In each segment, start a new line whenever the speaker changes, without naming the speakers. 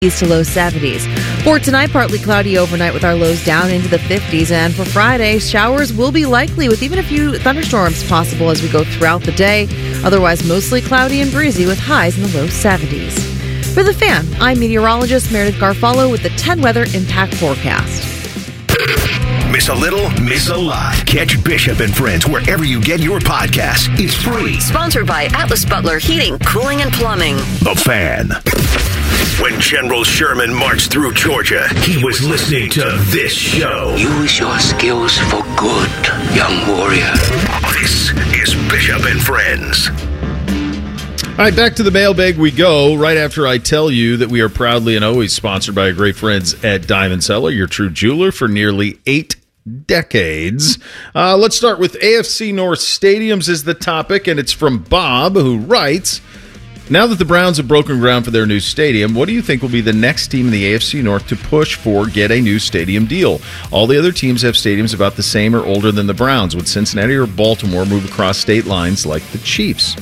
to low 70s. For tonight, partly cloudy overnight with our lows down into the 50s. And for Friday, showers will be likely with even a few thunderstorms possible as we go throughout the day. Otherwise, mostly cloudy and breezy with highs in the low 70s. For The Fan, I'm meteorologist Meredith Garfalo with the 10 Weather Impact Forecast.
Miss a little, miss a lot. Catch Bishop and Friends wherever you get your podcasts. It's free.
Sponsored by Atlas Butler Heating, Cooling, and Plumbing.
The Fan. When General Sherman marched through Georgia, he was listening to this show.
Use your skills for good, young warrior.
This is Bishop and Friends.
All right, back to the mailbag we go right after I tell you that we are proudly and always sponsored by our great friends at Diamond Cellar, your true jeweler for nearly 8 decades. Let's start with AFC North stadiums as the topic, and it's from Bob, who writes, now that the Browns have broken ground for their new stadium, what do you think will be the next team in the AFC North to push for get a new stadium deal? All the other teams have stadiums about the same or older than the Browns. Would Cincinnati or Baltimore move across state lines like the Chiefs?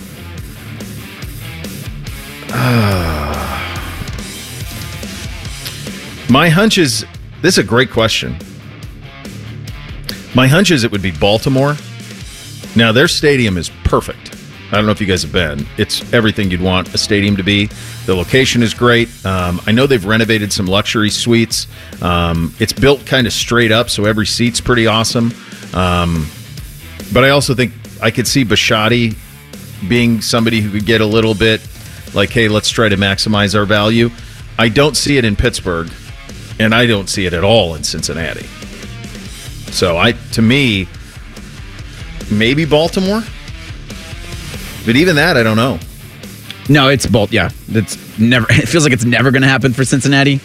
My hunch is, this is a great question. My hunch is it would be Baltimore. Now, their stadium is perfect. I don't know if you guys have been. It's everything you'd want a stadium to be. The location is great. I know they've renovated some luxury suites. It's built kind of straight up, so every seat's pretty awesome. But I also think I could see Bisciotti being somebody who could get a little bit like, hey, let's try to maximize our value. I don't see it in Pittsburgh, and I don't see it at all in Cincinnati. So, to me, maybe Baltimore? But even that, I don't know.
No, it's both. Yeah, it's never. It feels like it's never going to happen for Cincinnati.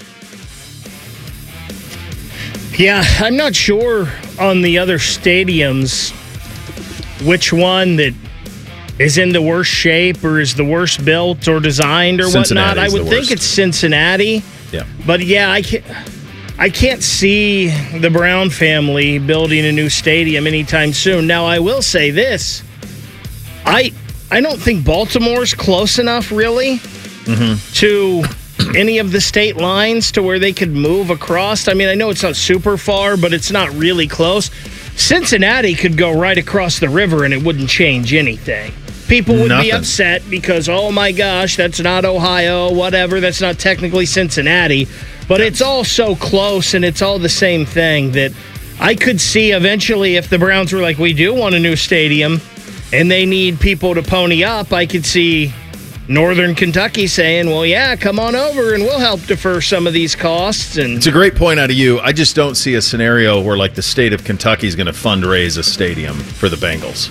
Yeah, I'm not sure on the other stadiums which one that is in the worst shape or is the worst built or designed or whatnot. I would think it's Cincinnati.
Yeah,
but yeah, I can't see the Brown family building a new stadium anytime soon. Now, I will say this: I don't think Baltimore's close enough, really, to any of the state lines to where they could move across. I mean, I know it's not super far, but it's not really close. Cincinnati could go right across the river, and it wouldn't change anything. People would be upset because, oh, my gosh, that's not Ohio, whatever. That's not technically Cincinnati. But it's all so close, and it's all the same thing that I could see eventually if the Browns were like, we do want a new stadium, and they need people to pony up, I could see Northern Kentucky saying, well, yeah, come on over and we'll help defer some of these costs. And
it's a great point out of you. I just don't see a scenario where, like, the state of Kentucky is going to fundraise a stadium for the Bengals.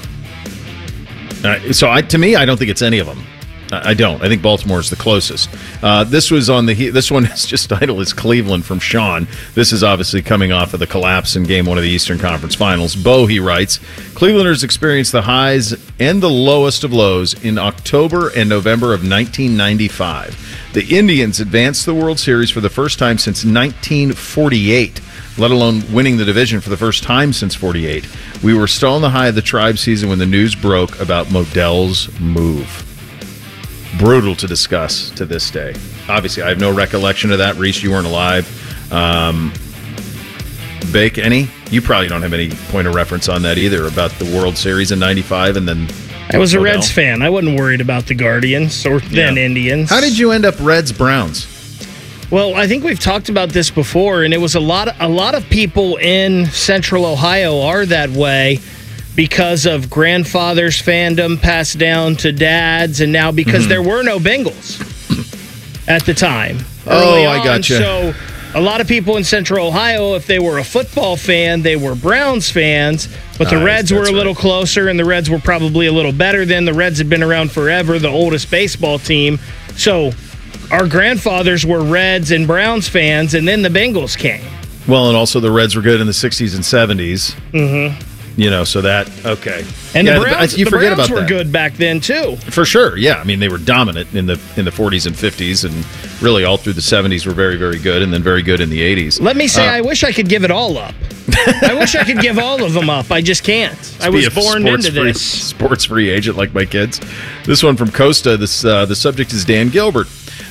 To me, I don't think it's any of them. I don't. I think Baltimore is the closest. This one is just titled as Cleveland from Sean. This is obviously coming off of the collapse in Game 1 of the Eastern Conference Finals. Bo, he writes, Clevelanders experienced the highs and the lowest of lows in October and November of 1995. The Indians advanced the World Series for the first time since 1948, let alone winning the division for the first time since 48. We were still on the high of the Tribe season when the news broke about Modell's move. Brutal to discuss to this day. Obviously, I have no recollection of that. Reese, you weren't alive. Bake, any? You probably don't have any point of reference on that either, about the World Series in 95 and then
I was a Reds fan. I wasn't worried about the Guardians or then Indians.
How did you end up Reds-Browns?
Well, I think we've talked about this before, and it was a lot of people in Central Ohio are that way because of grandfather's fandom passed down to dads, and now because there were no Bengals at the time.
I gotcha.
So a lot of people in Central Ohio, if they were a football fan, they were Browns fans, but the Reds were a little closer, and the Reds were probably a little better then. The Reds had been around forever, the oldest baseball team. So our grandfathers were Reds and Browns fans, and then the Bengals came.
Well, and also the Reds were good in the 60s and 70s.
Mm-hmm.
You know, so that, okay.
And the Browns were good back then, too.
For sure, yeah. I mean, they were dominant in the 40s and 50s, and really all through the 70s were very, very good, and then very good in the 80s.
Let me say, I wish I could give it all up. I wish I could give all of them up. I just can't. I was born into this.
Sports free agent like my kids. This one from Costa. The subject is Dan Gilbert.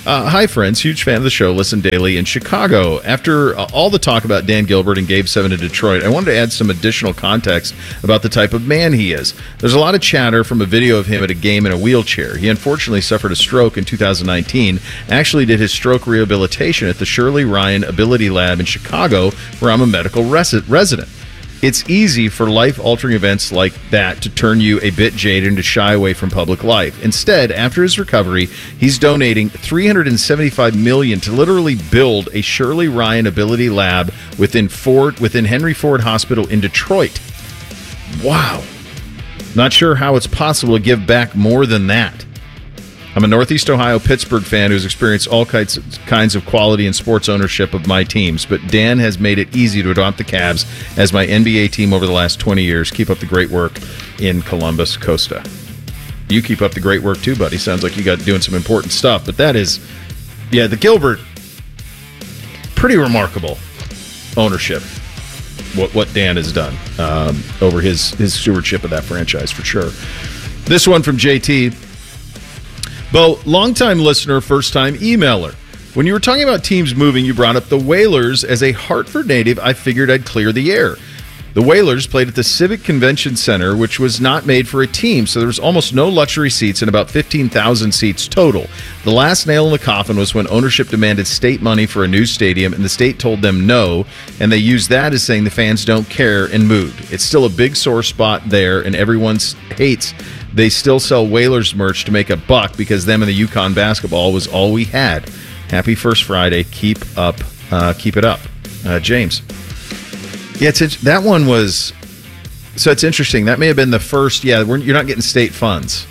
Hi, friends. Huge fan of the show. Listen daily in Chicago. After all the talk about Dan Gilbert and Game 7 in Detroit, I wanted to add some additional context about the type of man he is. There's a lot of chatter from a video of him at a game in a wheelchair. He unfortunately suffered a stroke in 2019. Actually did his stroke rehabilitation at the Shirley Ryan Ability Lab in Chicago, where I'm a medical resident. It's easy for life-altering events like that to turn you a bit jaded and to shy away from public life. Instead, after his recovery, he's donating $375 million to literally build a Shirley Ryan Ability Lab within Henry Ford Hospital in Detroit. Wow. Not sure how it's possible to give back more than that. I'm a Northeast Ohio Pittsburgh fan who's experienced all kinds of quality and sports ownership of my teams, but Dan has made it easy to adopt the Cavs as my NBA team over the last 20 years. Keep up the great work in Columbus, Costa. You keep up the great work too, buddy. Sounds like you got doing some important stuff, but that is, the Gilbert, pretty remarkable ownership. What Dan has done over his stewardship of that franchise, for sure. This one from JT. Bo, longtime listener, first-time emailer. When you were talking about teams moving, you brought up the Whalers. As a Hartford native, I figured I'd clear the air. The Whalers played at the Civic Convention Center, which was not made for a team, so there was almost no luxury seats and about 15,000 seats total. The last nail in the coffin was when ownership demanded state money for a new stadium, and the state told them no, and they used that as saying the fans don't care and moved. It's still a big sore spot there, and everyone hates. They still sell Whalers merch to make a buck because them and the UConn basketball was all we had. Happy First Friday. Keep it up. James. Yeah, that one was... So it's interesting. That may have been the first... Yeah, you're not getting state funds.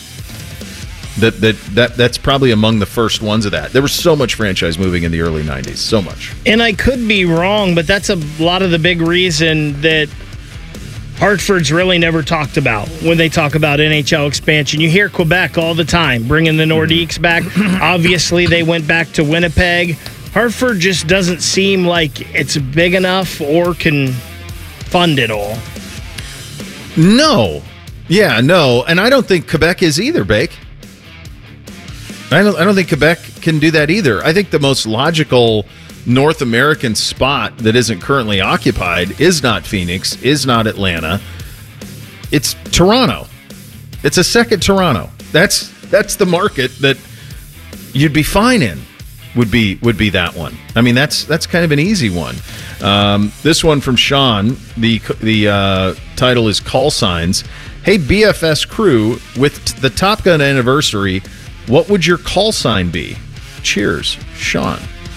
That's probably among the first ones of that. There was so much franchise moving in the early 90s. So much.
And I could be wrong, but that's a lot of the big reason that Hartford's really never talked about when they talk about NHL expansion. You hear Quebec all the time, bringing the Nordiques back. Obviously, they went back to Winnipeg. Hartford just doesn't seem like it's big enough or can fund it all.
No. Yeah, no. And I don't think Quebec is either, Bake. I don't think Quebec can do that either. I think the most logical North American spot that isn't currently occupied is not Phoenix, is not Atlanta. It's Toronto. It's a second Toronto. That's the market that you'd be fine in. Would be that one. I mean, that's kind of an easy one. This one from Sean. The title is Call Signs. Hey, BFS crew, with the Top Gun anniversary, what would your call sign be? Cheers, Sean.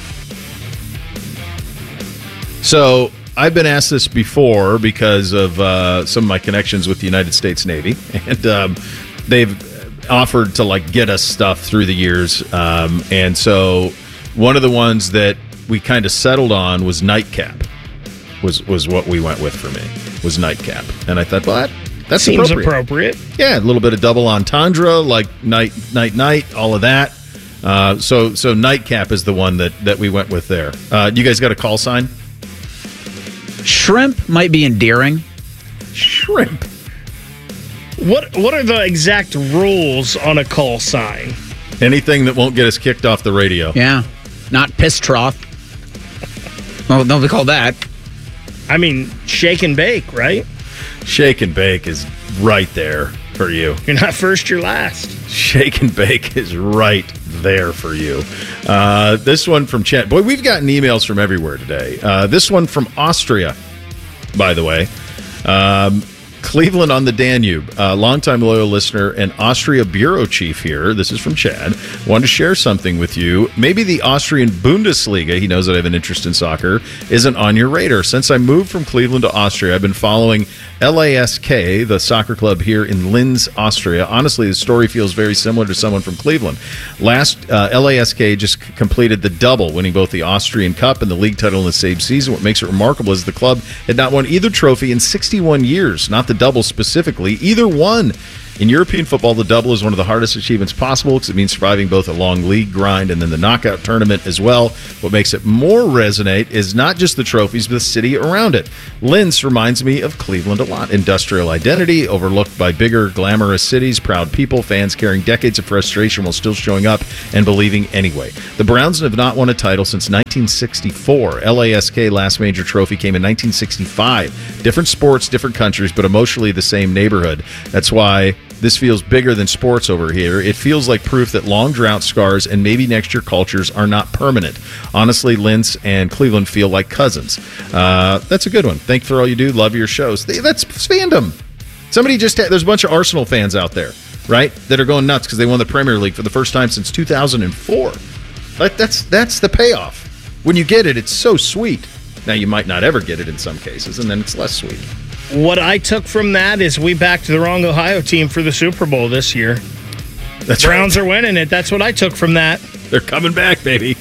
So I've been asked this before because of some of my connections with the United States Navy, and they've offered to get us stuff through the years. And so one of the ones that we kind of settled on was Nightcap. Was what we went with for me. Was Nightcap, and I thought, well, that seems appropriate. Yeah, a little bit of double entendre, like night, all of that. So Nightcap is the one that we went with there. You guys got a call sign?
Shrimp might be endearing.
Shrimp.
What are the exact rules on a call sign?
Anything that won't get us kicked off the radio.
Yeah. Not piss trough. Well, don't we call that?
I mean, shake and bake, right?
Shake and bake is right there for you.
You're not first, you're last.
Shake and bake is right there for you. This one from Chet. Boy, we've gotten emails from everywhere today. This one from Austria, by the way. Cleveland on the Danube. Longtime loyal listener and Austria bureau chief here. This is from Chad. Wanted to share something with you. Maybe the Austrian Bundesliga, he knows that I have an interest in soccer, isn't on your radar. Since I moved from Cleveland to Austria, I've been following LASK, the soccer club here in Linz, Austria. Honestly, the story feels very similar to someone from Cleveland. Last, LASK just completed the double, winning both the Austrian Cup and the league title in the same season. What makes it remarkable is the club had not won either trophy in 61 years, not the double specifically, either one. In European football, the double is one of the hardest achievements possible because it means surviving both a long league grind and then the knockout tournament as well. What makes it more resonate is not just the trophies, but the city around it. Linz reminds me of Cleveland a lot. Industrial identity, overlooked by bigger, glamorous cities, proud people, fans carrying decades of frustration while still showing up and believing anyway. The Browns have not won a title since 1964. LASK last major trophy came in 1965. Different sports, different countries, but emotionally the same neighborhood. That's why this feels bigger than sports over here. It feels like proof that long drought scars and maybe next year cultures are not permanent. Honestly, Linz and Cleveland feel like cousins. That's a good one. Thank you for all you do. Love your shows. That's fandom. Somebody just there's a bunch of Arsenal fans out there, right, that are going nuts because they won the Premier League for the first time since 2004. That's the payoff. When you get it, it's so sweet. Now, you might not ever get it in some cases, and then it's less sweet.
What I took from that is we backed the wrong Ohio team for the Super Bowl this year.
That's
Browns
right.
are winning it. That's what I took from that.
They're coming back, baby.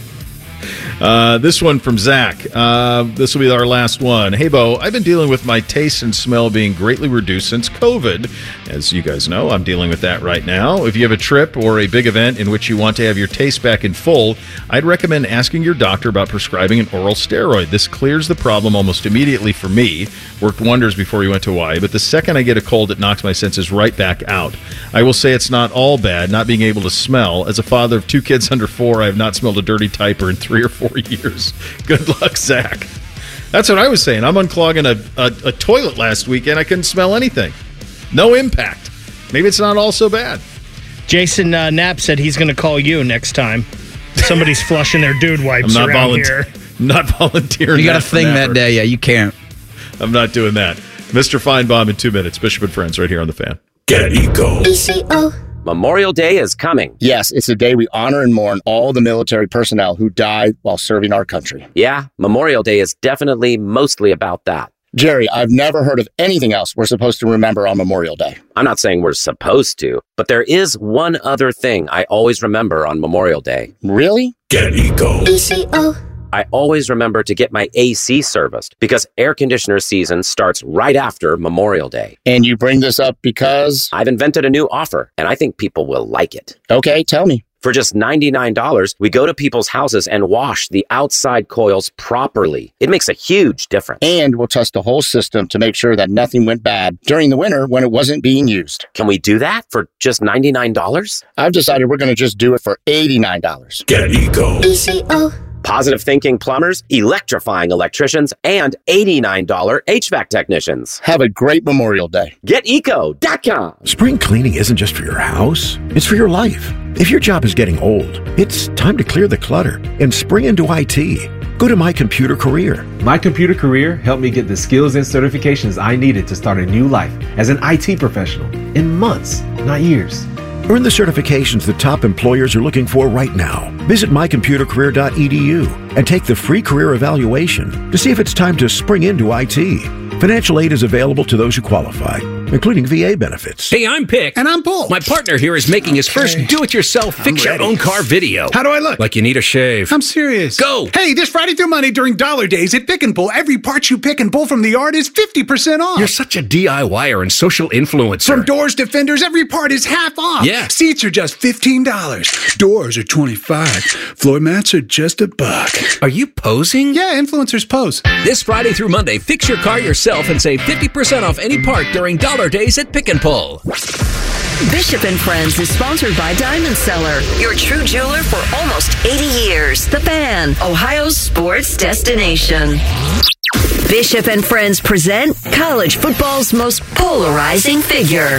This one from Zach. This will be our last one. Hey, Bo, I've been dealing with my taste and smell being greatly reduced since COVID. As you guys know, I'm dealing with that right now. If you have a trip or a big event in which you want to have your taste back in full, I'd recommend asking your doctor about prescribing an oral steroid. This clears the problem almost immediately for me. Worked wonders before we went to Hawaii, but the second I get a cold, it knocks my senses right back out. I will say it's not all bad, not being able to smell. As a father of 2 kids under 4, I have not smelled a dirty diaper in 3 or 4 years. Good luck, Zach. That's what I was saying. I'm unclogging a toilet last weekend. I couldn't smell anything. No impact. Maybe it's not all so bad.
Jason Knapp said he's going to call you next time. Somebody's flushing their dude wipes around here.
I'm not volunteering.
You got a thing that day. Yeah, you can't.
I'm not doing that. Mr. Feinbaum in 2 minutes. Bishop and Friends right here on the Fan.
Get Eco.
Memorial Day is coming.
Yes, it's a day we honor and mourn all the military personnel who died while serving our country.
Yeah, Memorial Day is definitely mostly about that.
Jerry, I've never heard of anything else we're supposed to remember on Memorial Day.
I'm not saying we're supposed to, but there is one other thing I always remember on Memorial Day.
Really?
Get Eco.
I always remember to get my AC serviced because air conditioner season starts right after Memorial Day.
And you bring this up because?
I've invented a new offer, and I think people will like it.
Okay, tell me.
For just $99, we go to people's houses and wash the outside coils properly. It makes a huge difference.
And we'll test the whole system to make sure that nothing went bad during the winter when it wasn't being used.
Can we do that for just $99?
I've decided we're going to just do it for $89.
Get Eco.
Positive thinking plumbers, electrifying electricians, and $89 HVAC technicians.
Have a great Memorial Day.
GetEco.com.
Spring cleaning isn't just for your house, it's for your life. If your job is getting old, it's time to clear the clutter and spring into IT. Go to My Computer Career.
My Computer Career helped me get the skills and certifications I needed to start a new life as an IT professional in months, not years.
Earn the certifications the top employers are looking for right now. Visit mycomputercareer.edu and take the free career evaluation to see if it's time to spring into IT. Financial aid is available to those who qualify, including VA benefits.
Hey, I'm Pick.
And I'm Bull.
My partner here is making his first do-it-yourself fix-your-own-car video.
How do I look?
Like you need a shave.
I'm serious.
Go!
Hey, this Friday through Monday during Dollar Days at Pick and Pull, every part you pick and pull from the yard is 50% off.
You're such a DIYer and social influencer.
From doors to fenders, every part is half off.
Yeah.
Seats are just $15. Doors are $25. Floor mats are just $1.
Are you posing?
Yeah, influencers pose.
This Friday through Monday, fix your car yourself and save 50% off any part during Dollar Days at Pick and Pull.
Bishop and Friends is sponsored by Diamond Seller, your true jeweler for almost 80 years. The Fan, Ohio's sports destination. Bishop and Friends present college football's most polarizing figure.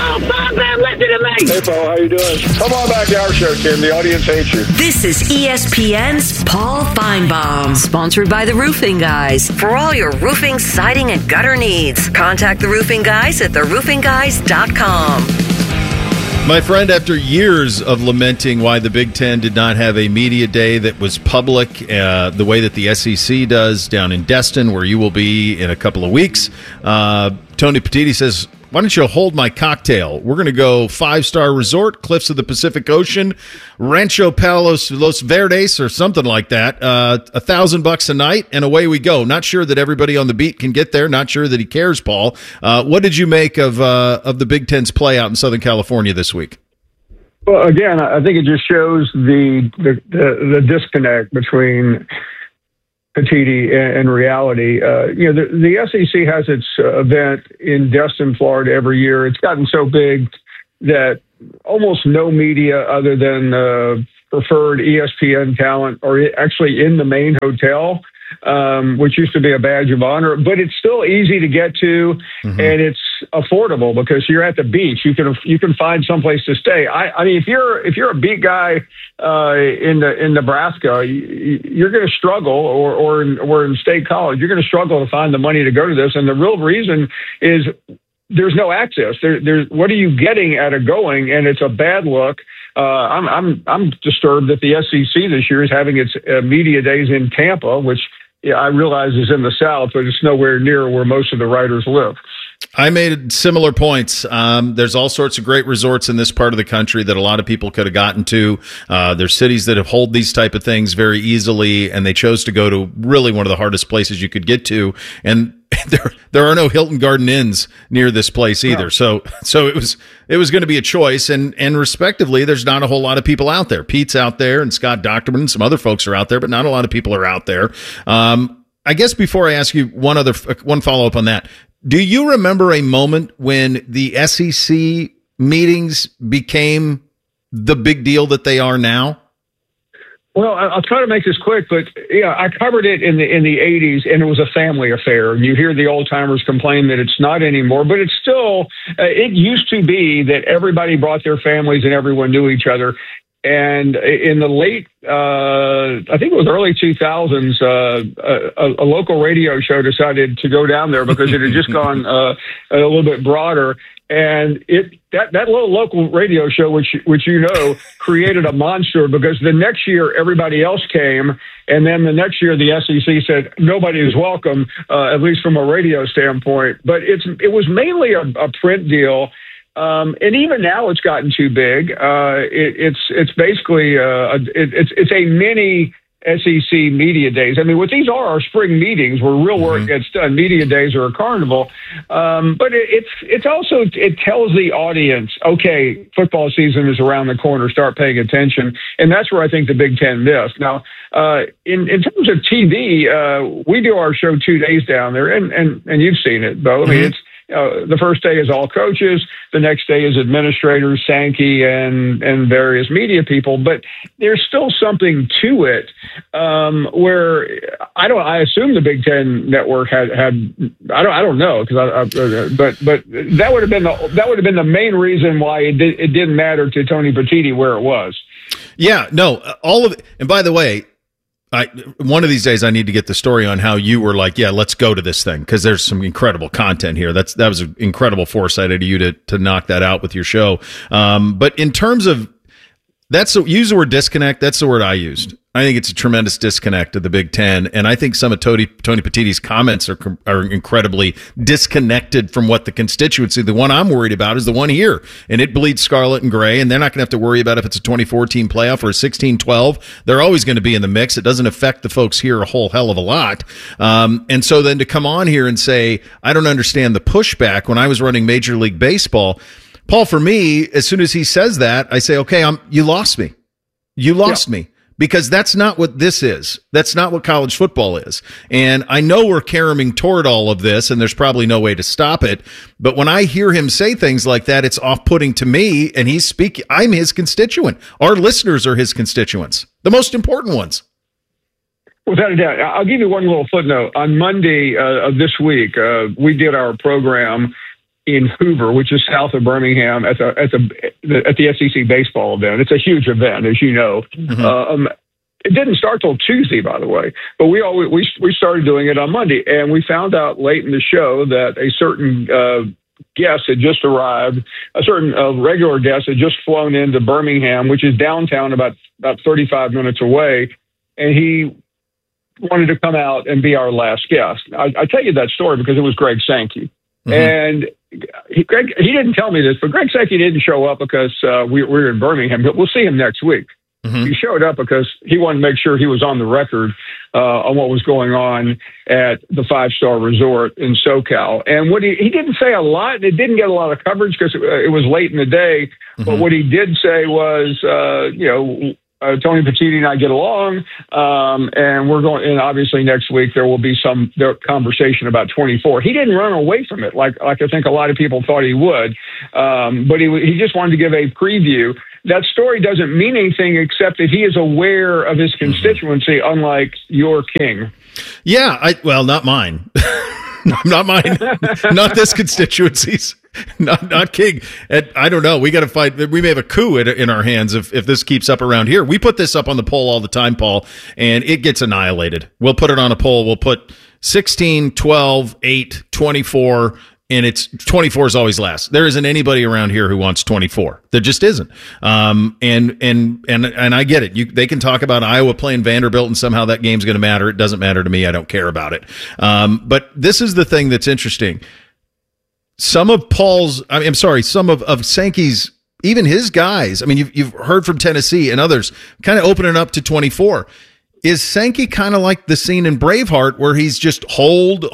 Hey, Paul, how you doing? Come on back to our show, Tim. The audience hates you.
This is ESPN's Paul Feinbaum, sponsored by the Roofing Guys. For all your roofing, siding, and gutter needs, contact the Roofing Guys at theroofingguys.com.
My friend, after years of lamenting why the Big Ten did not have a media day that was public, the way that the SEC does down in Destin, where you will be in a couple of weeks, Tony Petitti says, why don't you hold my cocktail? We're going to go 5-star resort, cliffs of the Pacific Ocean, Rancho Palos Los Verdes or something like that. $1,000 a night, and away we go. Not sure that everybody on the beat can get there. Not sure that he cares, Paul. What did you make of the Big Ten's play out in Southern California this week?
Well, again, I think it just shows the disconnect between Petitti and reality. The SEC has its event in Destin, Florida every year. It's gotten so big that almost no media other than preferred ESPN talent are actually in the main hotel, which used to be a badge of honor, but it's still easy to get to, and it's affordable because you're at the beach. You can find someplace to stay. I mean, if you're a beat guy in Nebraska, you're going to struggle, or in State College, you're going to struggle to find the money to go to this. And the real reason is there's no access. There's what are you getting at a going? And it's a bad look. I'm disturbed that the SEC this year is having its media days in Tampa, which I realize is in the South, but it's nowhere near where most of the writers live.
I made similar points. There's all sorts of great resorts in this part of the country that a lot of people could have gotten to. There's cities that have hold these type of things very easily, and they chose to go to really one of the hardest places you could get to. And there are no Hilton Garden Inns near this place either. No. So it was going to be a choice, and respectively, there's not a whole lot of people out there. Pete's out there, and Scott Docterman and some other folks are out there, but not a lot of people are out there. I guess before I ask you one follow up on that, do you remember a moment when the SEC meetings became the big deal that they are now?
Well, I'll try to make this quick, but yeah, I covered it in the 80s, and it was a family affair. You hear the old timers complain that it's not anymore, but it's still. It used to be that everybody brought their families and everyone knew each other. And in the late, I think it was early 2000s, a local radio show decided to go down there because it had just gone a little bit broader. And that little local radio show, which you know, created a monster because the next year everybody else came, and then the next year the SEC said nobody is welcome, at least from a radio standpoint. But it was mainly a print deal. And even now it's gotten too big. It's basically it's a mini SEC media days. I mean, what these are spring meetings where real work gets done. Media days are a carnival, but it also tells the audience, okay, football season is around the corner. Start paying attention, and that's where I think the Big Ten missed. Now, in terms of TV, we do our show 2 days down there, and you've seen it, Bo. I mean, it's. The first day is all coaches. The next day is administrators, Sankey, and various media people. But there's still something to it where I assume the Big Ten Network had I don't know because but that would have been the main reason why it didn't matter to Tony Petitti where it was. Yeah, no, all of it. And by the way, one of these days I need to get the story on how you were like, yeah, let's go to this thing because there's some incredible content here. That was an incredible foresight of you to knock that out with your show. But in terms of use the word disconnect. That's the word I used. I think it's a tremendous disconnect of the Big Ten, and I think some of Tony Petitti's comments are incredibly disconnected from what the constituency. The one I'm worried about is the one here, and it bleeds scarlet and gray, and they're not going to have to worry about if it's a 24-team playoff or a 16-12. They're always going to be in the mix. It doesn't affect the folks here a whole hell of a lot. And so then to come on here and say, I don't understand the pushback when I was running Major League Baseball, Paul, for me, as soon as he says that, I say, okay, you lost me. You lost me. Because that's not what this is. That's not what college football is. And I know we're caroming toward all of this, and there's probably no way to stop it. But when I hear him say things like that, it's off-putting to me, and he's speaking. I'm his constituent. Our listeners are his constituents, the most important ones. Without a doubt. I'll give you one little footnote. On Monday of this week, we did our program in Hoover, which is south of Birmingham, at the SEC baseball event. It's a huge event, as you know. Mm-hmm. It didn't start till Tuesday, by the way, but we started doing it on Monday, and we found out late in the show that a certain guest had just arrived. A certain regular guest had just flown into Birmingham, which is downtown, about 35 minutes away, and he wanted to come out and be our last guest. I tell you that story because it was Greg Sankey. Mm-hmm. And Greg, he didn't tell me this, but Greg Sankey didn't show up because we were in Birmingham. But we'll see him next week. Mm-hmm. He showed up because he wanted to make sure he was on the record on what was going on at the 5-star resort in SoCal. And what he didn't say a lot. It didn't get a lot of coverage because it was late in the day. Mm-hmm. But what he did say was, Tony Petitti and I get along, and we're going. And obviously next week there will be some conversation about 24. He didn't run away from it like I think a lot of people thought he would, but he just wanted to give a preview. That story doesn't mean anything except that he is aware of his constituency, unlike your king.
Yeah, well, not mine. Not mine. Not this constituency's. Not King. I don't know. We got to fight. We may have a coup in our hands if this keeps up around here. We put this up on the poll all the time, Paul, and it gets annihilated. We'll put it on a poll. We'll put 16, 12, 8, 24, and it's 24 is always last. There isn't anybody around here who wants 24. There just isn't. And I get it. They can talk about Iowa playing Vanderbilt and somehow that game's going to matter. It doesn't matter to me. I don't care about it. But this is the thing that's interesting. Some of Sankey's, even his guys, I mean, you've heard from Tennessee and others kind of opening up to 24. Is Sankey kind of like the scene in Braveheart where he's just hold,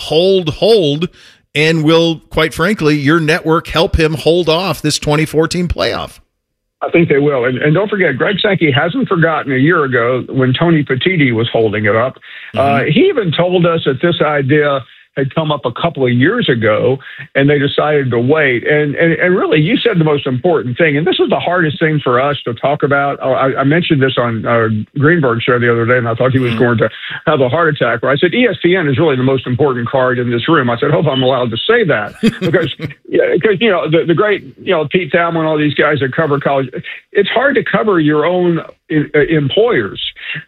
and will, quite frankly, your network help him hold off this 2014 playoff?
I think they will. And don't forget, Greg Sankey hasn't forgotten a year ago when Tony Petitti was holding it up. Mm-hmm. He even told us that this idea had come up a couple of years ago, and they decided to wait. And really, you said the most important thing, and this is the hardest thing for us to talk about. I mentioned this on Greenberg's show the other day, and I thought he was going to have a heart attack. Where I said ESPN is really the most important card in this room. I said, hope I'm allowed to say that because the great Pete Thamel and all these guys that cover college. It's hard to cover your own employers.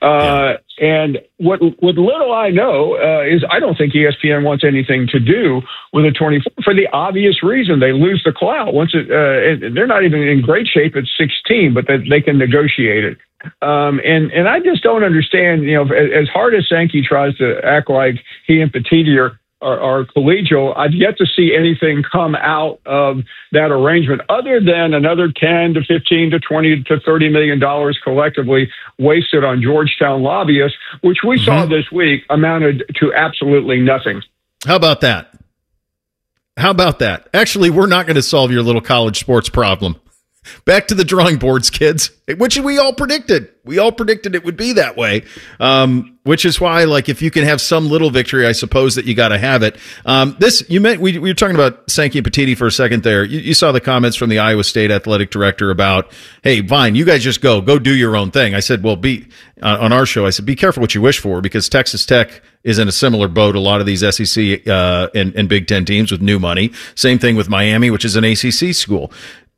And what little I know is I don't think ESPN wants anything to do with a 24 for the obvious reason they lose the clout. Once they're not even in great shape at 16, but they can negotiate it. And I just don't understand. As hard as Sankey tries to act like he and Petitti are collegial, I've yet to see anything come out of that arrangement other than another 10 to 15 to 20 to $30 million collectively wasted on Georgetown lobbyists, which we saw this week amounted to absolutely nothing.
How about that? Actually, we're not going to solve your little college sports problem. Back to the drawing boards, kids, which we all predicted. We all predicted it would be that way, which is why, if you can have some little victory, I suppose that you got to have it. We were talking about Sankey and Petitti for a second there. You saw the comments from the Iowa State athletic director about, hey, Vine, you guys just go do your own thing. I said, well, on our show, I said, be careful what you wish for, because Texas Tech is in a similar boat. A lot of these SEC and Big Ten teams with new money. Same thing with Miami, which is an ACC school.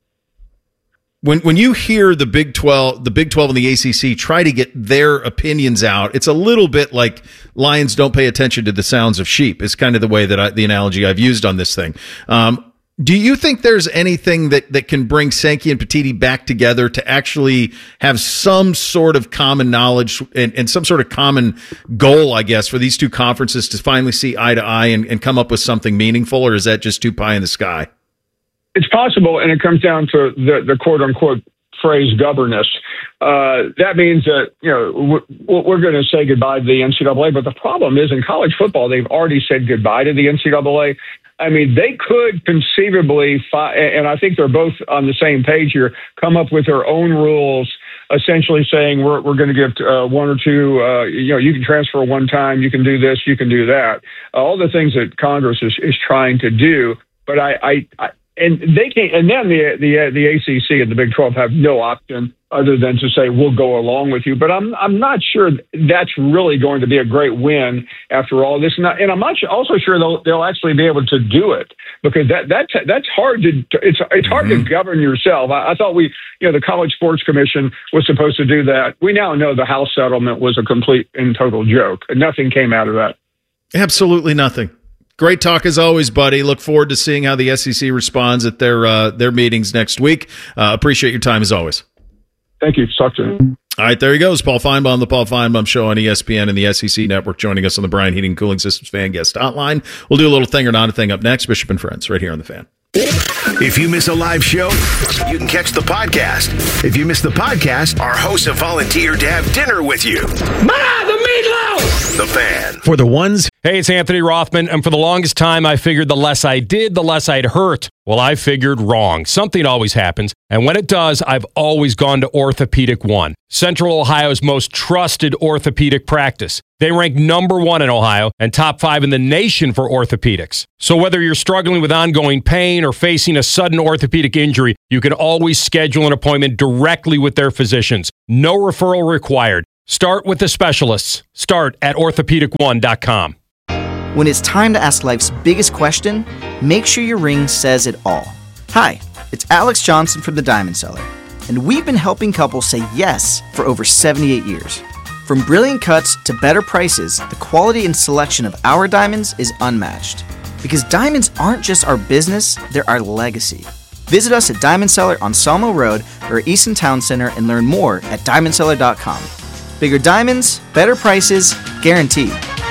When you hear the Big 12 and the ACC try to get their opinions out, it's a little bit like lions don't pay attention to the sounds of sheep. It's kind of the way that the analogy I've used on this thing. Do you think there's anything that can bring Sankey and Petitti back together to actually have some sort of common knowledge and some sort of common goal, I guess, for these two conferences to finally see eye to eye and come up with something meaningful, or is that just too pie in the sky?
It's possible, and it comes down to the quote-unquote phrase governance. That means that we're going to say goodbye to the NCAA, but the problem is in college football, they've already said goodbye to the NCAA. I mean, they could conceivably, and I think they're both on the same page here, come up with their own rules, essentially saying we're going to give one or two, you can transfer one time, you can do this, you can do that. All the things that Congress is trying to do, but and they can't, and then the ACC and the Big 12 have no option other than to say we'll go along with you. But I'm not sure that's really going to be a great win after all this. And I'm not also sure they'll actually be able to do it, because that's hard to it's hard to govern yourself. I thought the College Sports Commission was supposed to do that. We now know the House settlement was a complete and total joke. Nothing came out of that.
Absolutely nothing. Great talk as always, buddy. Look forward to seeing how the SEC responds at their meetings next week. Appreciate your time as always.
Thank you. Talk to you.
All right, there he goes. Paul Feinbaum, the Paul Feinbaum Show on ESPN and the SEC Network, joining us on the Bryan Heating and Cooling Systems Fan Guest Hotline. We'll do a little thing or not a thing up next. Bishop and Friends, right here on the Fan.
If you miss a live show, you can catch the podcast. If you miss the podcast, our hosts have volunteered to have dinner with you. The meatloaf! The Fan.
For the ones... Hey, it's Anthony Rothman, and for the longest time, I figured the less I did, the less I'd hurt. Well, I figured wrong. Something always happens, and when it does, I've always gone to Orthopedic One, Central Ohio's most trusted orthopedic practice. They rank #1 in Ohio and top 5 in the nation for orthopedics. So whether you're struggling with ongoing pain or facing a sudden orthopedic injury, you can always schedule an appointment directly with their physicians. No referral required. Start with the specialists. Start at orthopedic1.com.
When it's time to ask life's biggest question, make sure your ring says it all. Hi, it's Alex Johnson from the Diamond Cellar, and we've been helping couples say yes for over 78 years. From brilliant cuts to better prices, the quality and selection of our diamonds is unmatched. Because diamonds aren't just our business, they're our legacy. Visit us at Diamond Cellar on Sawmill Road or Easton Town Center and learn more at diamondcellar.com. Bigger diamonds, better prices, guaranteed.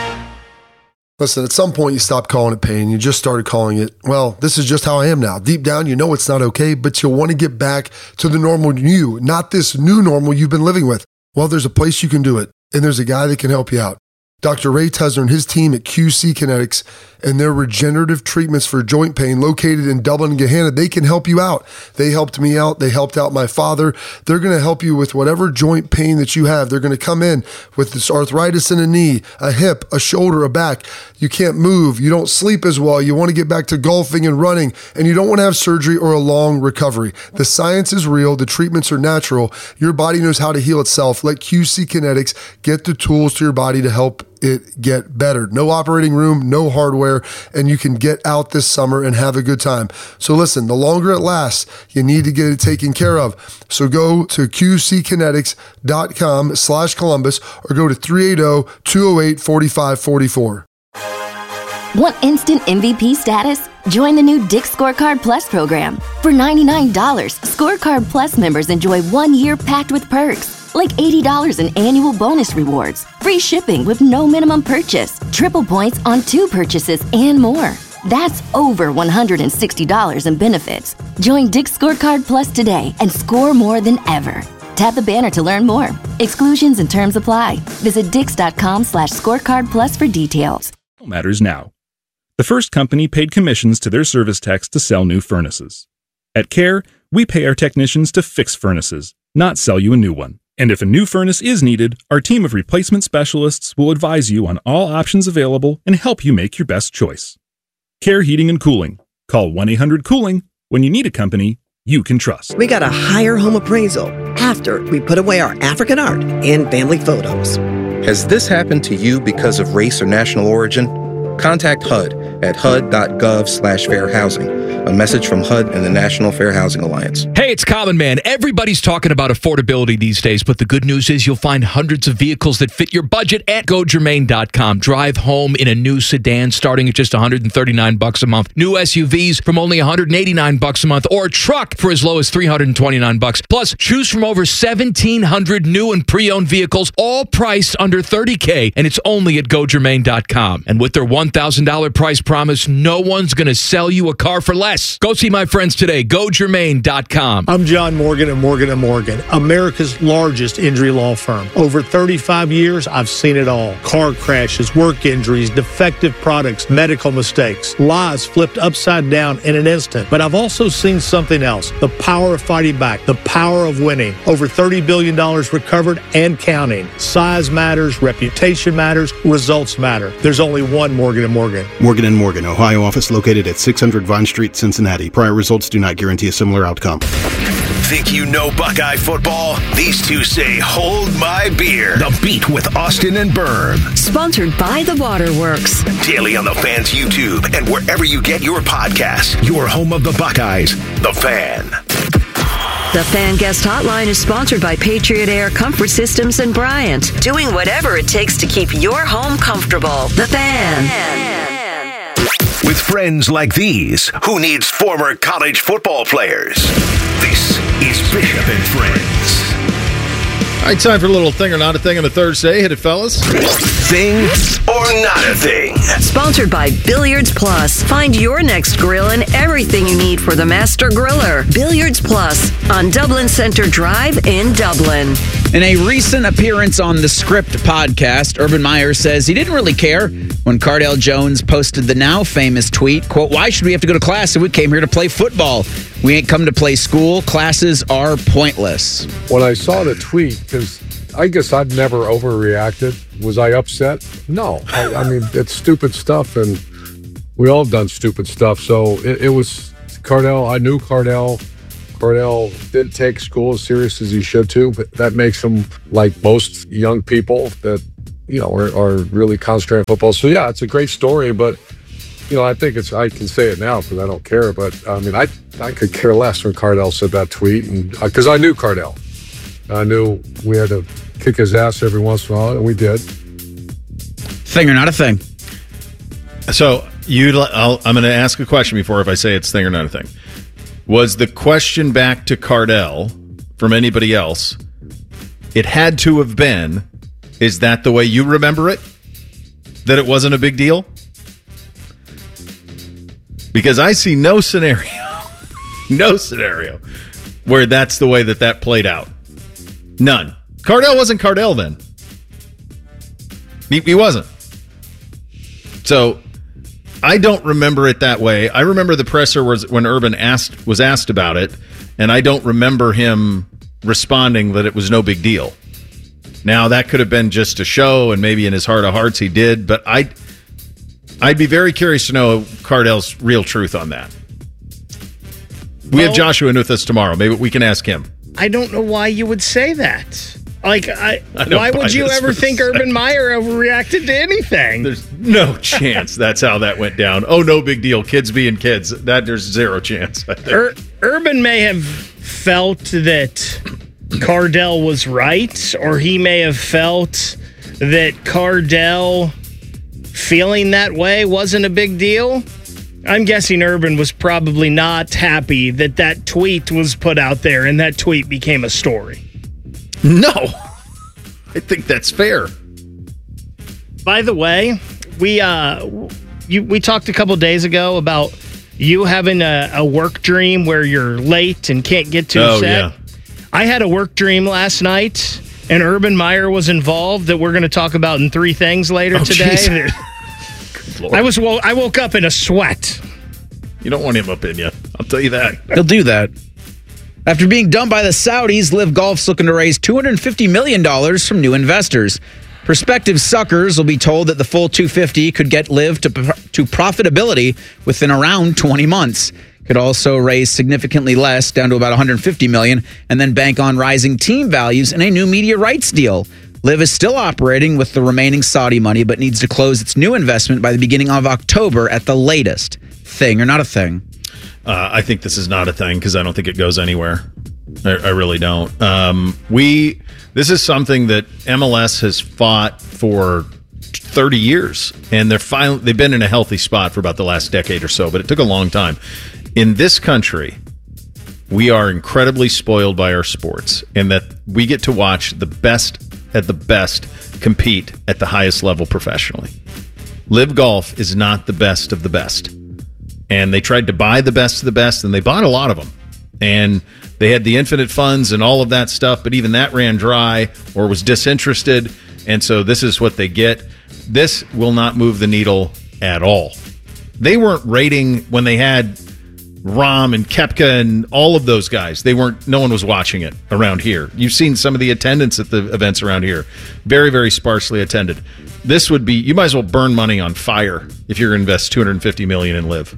Listen, at some point you stopped calling it pain. You just started calling it, well, this is just how I am now. Deep down, you know it's not okay, but you'll want to get back to the normal you, not this new normal you've been living with. Well, there's a place you can do it, and there's a guy that can help you out. Dr. Ray Tesner and his team at QC Kinetics and their regenerative treatments for joint pain located in Dublin and Gahanna, they can help you out. They helped me out. They helped out my father. They're going to help you with whatever joint pain that you have. They're going to come in with this arthritis in a knee, a hip, a shoulder, a back. You can't move. You don't sleep as well. You want to get back to golfing and running, and you don't want to have surgery or a long recovery. The science is real. The treatments are natural. Your body knows how to heal itself. Let QC Kinetics get the tools to your body to help it get better. No operating room, no hardware, and you can get out this summer and have a good time. So listen, the longer it lasts, you need to get it taken care of. So go to qckinetics.com/Columbus or go to 380-208-4544.
Want instant MVP status? Join the new Dick's Scorecard Plus program. For $99, Scorecard Plus members enjoy 1 year packed with perks. Like $80 in annual bonus rewards, free shipping with no minimum purchase, triple points on 2 purchases, and more. That's over $160 in benefits. Join Dick's Scorecard Plus today and score more than ever. Tap the banner to learn more. Exclusions and terms apply. Visit Dix.com/scorecard plus for details.
Matters now. The first company paid commissions to their service techs to sell new furnaces. At CARE, we pay our technicians to fix furnaces, not sell you a new one. And if a new furnace is needed, our team of replacement specialists will advise you on all options available and help you make your best choice. CARE Heating and Cooling. Call 1-800-COOLING when you need a company you can trust.
We got a higher home appraisal after we put away our African art and family photos.
Has this happened to you because of race or national origin? Contact HUD at hud.gov/fair housing. A message from HUD and the National Fair Housing Alliance.
Hey, it's Common Man. Everybody's talking about affordability these days, but the good news is you'll find hundreds of vehicles that fit your budget at GoGermain.com. Drive home in a new sedan starting at just $139 a month. New SUVs from only $189 a month, or a truck for as low as $329. Plus, choose from over 1,700 new and pre-owned vehicles, all priced under $30K, and it's only at GoGermain.com. And with their $1,000 price promise, no one's going to sell you a car for less. Go see my friends today. GoGermain.com.
I'm John Morgan of Morgan & Morgan, America's largest injury law firm. Over 35 years, I've seen it all. Car crashes, work injuries, defective products, medical mistakes, lives flipped upside down in an instant. But I've also seen something else. The power of fighting back. The power of winning. Over $30 billion recovered and counting. Size matters. Reputation matters. Results matter. There's only one Morgan & Morgan.
Morgan & Morgan, Ohio office located at 600 Vine Street, Cincinnati. Prior results do not guarantee a similar outcome.
Think you know Buckeye football? These two say, hold my beer. The Beat with Austin and Berm.
Sponsored by The Waterworks.
Daily on the Fan's YouTube and wherever you get your podcasts. Your home of the Buckeyes, The Fan.
The Fan Guest Hotline is sponsored by Patriot Air Comfort Systems and Bryant. Doing whatever it takes to keep your home comfortable. The Fan.
With friends like these, who needs former college football players? This is Bishop and Friends.
All right, time for a little thing or not a thing on a Thursday. Hit it, fellas.
Thing or not a thing.
Sponsored by Billiards Plus. Find your next grill and everything you need for the master griller. Billiards Plus on Dublin Center Drive in Dublin.
In a recent appearance on the Script podcast, Urban Meyer says he didn't really care when Cardale Jones posted the now famous tweet, quote, "Why should we have to go to class if we came here to play football? We ain't come to play school. Classes are pointless."
When I saw the tweet, because I guess I'd never overreacted. Was I upset? No. I mean, it's stupid stuff, and we all done stupid stuff. So it was Cardale. I knew Cardale. Cardale didn't take school as serious as he should too, but that makes him like most young people that, are really concentrating on football. So yeah, it's a great story, but I think I can say it now because I don't care, but I mean, I could care less when Cardale said that tweet, and because I knew Cardale. I knew we had to kick his ass every once in a while, and we did.
Thing or not a thing?
So I'm going to ask a question before if I say it's thing or not a thing. Was the question back to Cardale from anybody else? It had to have been, is that the way you remember it? That it wasn't a big deal? Because I see no scenario where that's the way that played out. None. Cardale wasn't Cardale then. He wasn't. So I don't remember it that way. I remember the presser was when Urban was asked about it, and I don't remember him responding that it was no big deal. Now, that could have been just a show, and maybe in his heart of hearts he did, but I'd be very curious to know Cardale's real truth on that. We have Joshua in with us tomorrow. Maybe we can ask him.
I don't know why you would say that. Like, why would you ever think Urban Meyer overreacted to anything?
There's no chance that's how that went down. Oh, no big deal. Kids being kids. There's zero chance.
Urban may have felt that Cardale was right, or he may have felt that Cardale feeling that way wasn't a big deal. I'm guessing Urban was probably not happy that tweet was put out there and that tweet became a story.
No, I think that's fair.
By the way, we talked a couple days ago about you having a work dream where you're late and can't get to set. Yeah. I had a work dream last night, and Urban Meyer was involved that we're going to talk about in 3 things later today. I woke up in a sweat.
You don't want him up in you. I'll tell you that.
He'll do that. After being dumped by the Saudis, Live Golf's looking to raise $250 million from new investors. Prospective suckers will be told that the full $250 could get Live to profitability within around 20 months. Could also raise significantly less, down to about $150 million, and then bank on rising team values and a new media rights deal. Live is still operating with the remaining Saudi money, but needs to close its new investment by the beginning of October at the latest. Thing or not a thing?
I think this is not a thing because I don't think it goes anywhere. I really don't. This is something that MLS has fought for 30 years, and they've been in a healthy spot for about the last decade or so, but it took a long time. In this country, we are incredibly spoiled by our sports, and that we get to watch the best at the best compete at the highest level professionally. Live Golf is not the best of the best. And they tried to buy the best of the best, and they bought a lot of them. And they had the infinite funds and all of that stuff, but even that ran dry or was disinterested. And so this is what they get. This will not move the needle at all. They weren't rating when they had Rahm and Koepka and all of those guys. No one was watching it around here. You've seen some of the attendance at the events around here. Very, very sparsely attended. This would be, you might as well burn money on fire if you're going to invest $250 million in Live.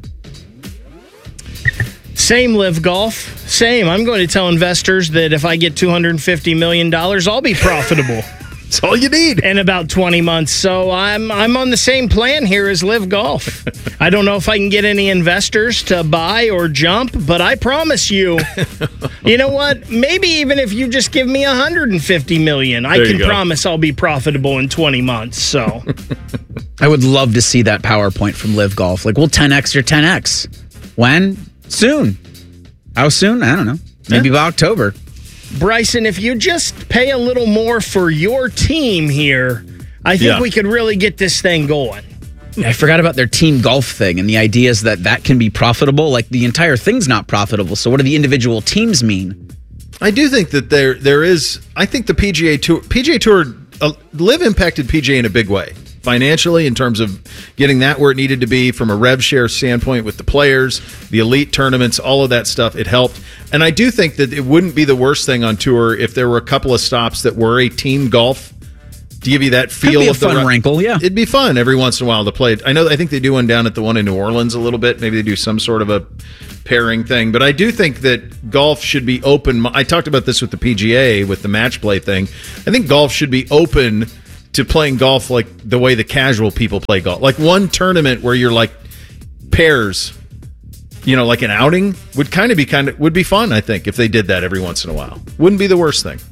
Same Live Golf. Same. I'm going to tell investors that if I get $250 million, I'll be profitable.
That's all you need.
In about 20 months. So I'm on the same plan here as Live Golf. I don't know if I can get any investors to buy or jump, but I promise you, you know what? Maybe even if you just give me $150 million, I can promise I'll be profitable in 20 months. So
I would love to see that PowerPoint from Live Golf. Like, we'll 10X your 10X. When? Soon. How soon? I don't know. Maybe by October.
Bryson, if you just pay a little more for your team here, I think we could really get this thing going.
I forgot about their team golf thing and the idea is that can be profitable. Like, the entire thing's not profitable. So what do the individual teams mean?
I do think that there is. I think the PGA Tour, Live impacted PGA in a big way. Financially, in terms of getting that where it needed to be from a rev share standpoint with the players, the elite tournaments, all of that stuff, it helped. And I do think that it wouldn't be the worst thing on tour if there were a couple of stops that were a team golf to give you that feel.
Could be a fun wrinkle, yeah.
It'd be fun every once in a while to play it. I think they do one down at the one in New Orleans a little bit. Maybe they do some sort of a pairing thing. But I do think that golf should be open. I talked about this with the PGA, with the match play thing. I think golf should be open to playing golf like the way the casual people play golf. Like one tournament where you're like pairs, like an outing would would be fun, I think, if they did that every once in a while. Wouldn't be the worst thing.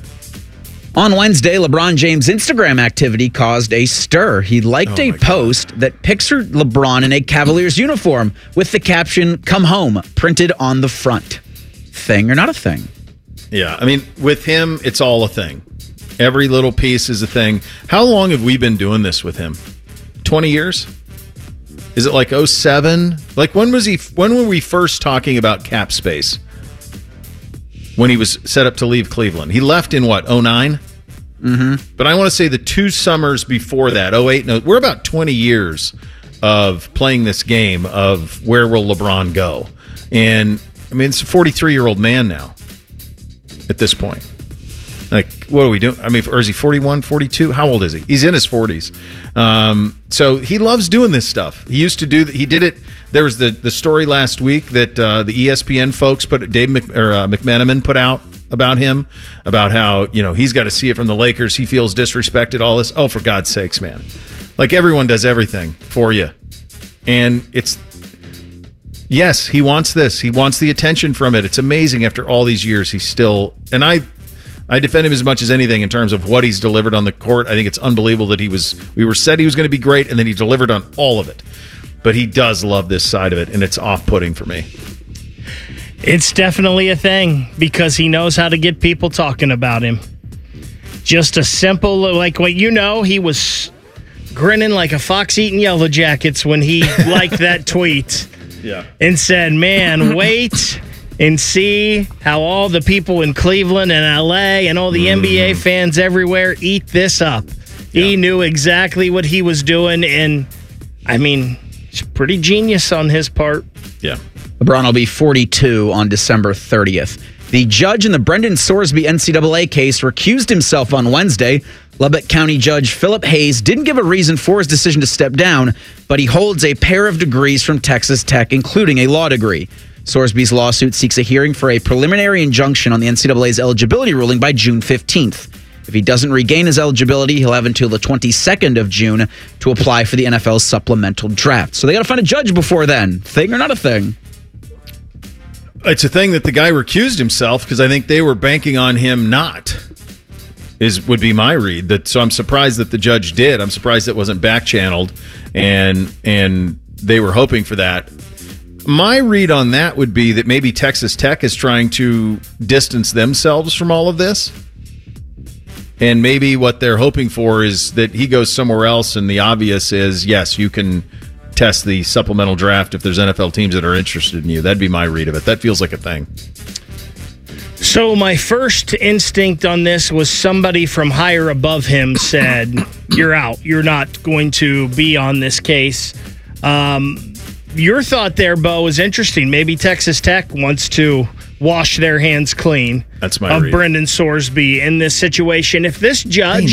On Wednesday, LeBron James' Instagram activity caused a stir. He liked a post that pictured LeBron in a Cavaliers uniform with the caption, "Come home," printed on the front. Thing or not a thing?
Yeah, I mean, with him, it's all a thing. Every little piece is a thing. How long have we been doing this with him? 20 years? Is it like 07? Like when were we first talking about cap space? When he was set up to leave Cleveland. He left in what, 09?
Mm-hmm.
But I want to say the 2 summers before that, 08, no, we're about 20 years of playing this game of where will LeBron go. And I mean, it's a 43-year-old man now at this point. Like, what are we doing? I mean, or is he 41, 42? How old is he? He's in his 40s. So he loves doing this stuff. He used to do. He did it. There was the story last week that the ESPN folks Dave McMenamin put out about him, about how he's got to see it from the Lakers. He feels disrespected. All this. Oh, for God's sakes, man! Like everyone does everything for you, and it's. Yes, he wants this. He wants the attention from it. It's amazing after all these years. He's still, and I defend him as much as anything in terms of what he's delivered on the court. I think it's unbelievable that we said he was going to be great, and then he delivered on all of it. But he does love this side of it, and it's off-putting for me.
It's definitely a thing because he knows how to get people talking about him. Just a simple, like what he was grinning like a fox eating Yellow Jackets when he liked that tweet.
Yeah.
And said, man, wait and see how all the people in Cleveland and LA and all the NBA fans everywhere eat this up. Yeah. He knew exactly what he was doing, and I mean, it's pretty genius on his part.
Yeah.
LeBron will be 42 on December 30th. The judge in the Brendan Sorsby NCAA case recused himself on Wednesday. Lubbock County Judge Philip Hayes didn't give a reason for his decision to step down, but he holds a pair of degrees from Texas Tech, including a law degree. Sorsby's lawsuit seeks a hearing for a preliminary injunction on the NCAA's eligibility ruling by June 15th. If he doesn't regain his eligibility, he'll have until the 22nd of June to apply for the NFL's supplemental draft. So they got to find a judge before then. Thing or not a thing?
It's a thing that the guy recused himself because I think they were banking on him not. Would be my read. So I'm surprised that the judge did. I'm surprised it wasn't back-channeled, and they were hoping for that. My read on that would be that maybe Texas Tech is trying to distance themselves from all of this, and maybe what they're hoping for is that he goes somewhere else, and the obvious is, yes, you can test the supplemental draft if there's NFL teams that are interested in you. That'd be my read of it. That feels like a thing.
So my first instinct on this was somebody from higher above him said, you're out. You're not going to be on this case. Your thought there, Bo, is interesting. Maybe Texas Tech wants to wash their hands clean.
That's my read.
Brendan Sorsby in this situation. If this judge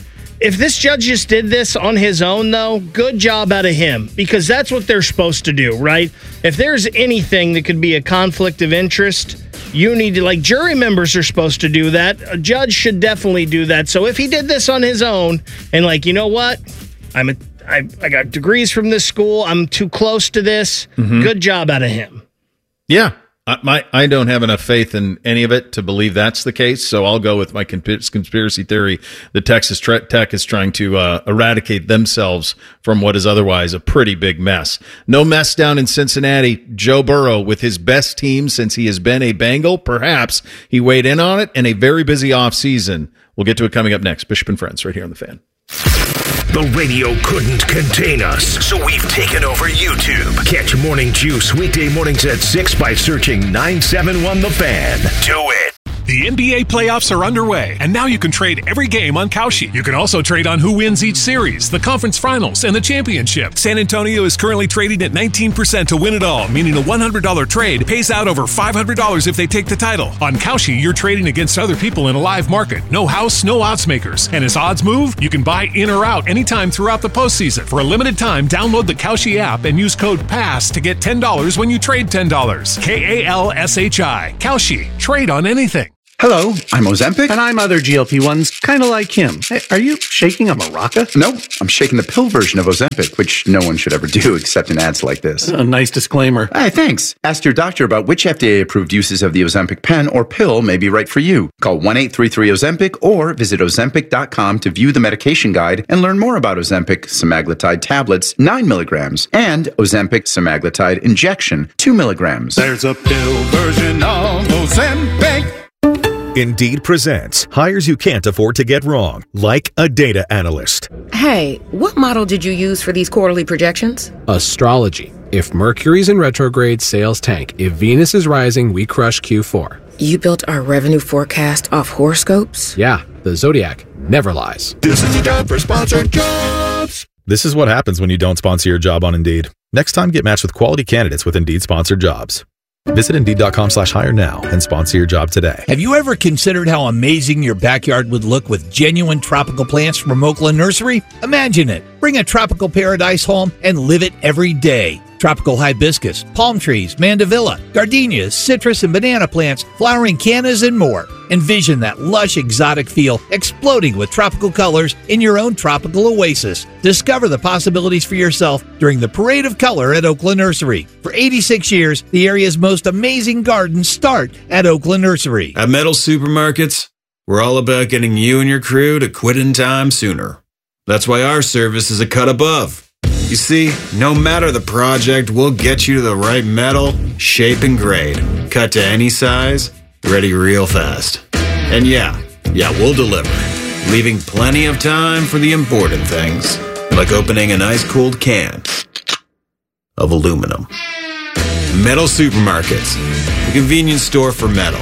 just did this on his own, though, good job out of him, because that's what they're supposed to do, right? If there's anything that could be a conflict of interest, you need to, like, jury members are supposed to do that. A judge should definitely do that. So if he did this on his own and, like, you know what? I got degrees from this school. I'm too close to this. Mm-hmm. Good job out of him.
Yeah. I don't have enough faith in any of it to believe that's the case, so I'll go with my conspiracy theory that Texas Tech is trying to eradicate themselves from what is otherwise a pretty big mess. No mess down in Cincinnati. Joe Burrow with his best team since he has been a Bengal. Perhaps he weighed in on it, and a very busy offseason. We'll get to it coming up next. Bishop and Friends right here on The Fan.
The radio couldn't contain us, so we've taken over YouTube. Catch Morning Juice weekday mornings at 6 by searching 971 The Fan. Do it.
The NBA playoffs are underway, and now you can trade every game on Kalshi. You can also trade on who wins each series, the conference finals, and the championship. San Antonio is currently trading at 19% to win it all, meaning a $100 trade pays out over $500 if they take the title. On Kalshi, you're trading against other people in a live market. No house, no odds makers. And as odds move, you can buy in or out anytime throughout the postseason. For a limited time, download the Kalshi app and use code PASS to get $10 when you trade $10. KALSHI. Kalshi. Trade on anything.
Hello, I'm Ozempic. And I'm other GLP-1s, kind of like him. Hey, are you shaking a maraca? No, I'm shaking the pill version of Ozempic, which no one should ever do except in ads like this. A nice disclaimer. Hey, thanks. Ask your doctor about which FDA-approved uses of the Ozempic pen or pill may be right for you. Call 1-833-OZEMPIC or visit Ozempic.com to view the medication guide and learn more about Ozempic semaglutide tablets, 9 milligrams, and Ozempic semaglutide injection, 2 milligrams.
There's a pill version of Ozempic.
Indeed presents hires you can't afford to get wrong, like a data analyst.
Hey, what model did you use for these quarterly projections?
Astrology. If Mercury's in retrograde, sales tank. If Venus is rising, we crush Q4.
You built our revenue forecast off horoscopes?
Yeah, the Zodiac never lies.
This is the job for sponsored jobs.
This is what happens when you don't sponsor your job on Indeed. Next time, get matched with quality candidates with Indeed sponsored jobs. Visit Indeed.com/hire now and sponsor your job today.
Have you ever considered how amazing your backyard would look with genuine tropical plants from Oakland Nursery? Imagine it. Bring a tropical paradise home and live it every day. Tropical hibiscus, palm trees, mandevilla, gardenias, citrus and banana plants, flowering cannas, and more. Envision that lush, exotic feel exploding with tropical colors in your own tropical oasis. Discover the possibilities for yourself during the Parade of Color at Oakland Nursery. For 86 years, the area's most amazing gardens start at Oakland Nursery.
At Metal Supermarkets, we're all about getting you and your crew to quit in time sooner. That's why our service is a cut above. You see, no matter the project, we'll get you to the right metal, shape, and grade. Cut to any size, ready real fast. And yeah, we'll deliver. Leaving plenty of time for the important things, like opening an ice-cold can of aluminum. Metal Supermarkets, the convenience store for metal.